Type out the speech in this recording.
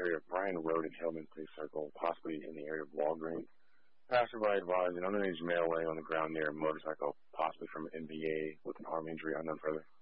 area of Bryan Road in Hillman Police Circle, possibly in the area of Walgreens. Passerby advised an underage male laying on the ground near a motorcycle, possibly from an NBA with an arm injury, unknown further.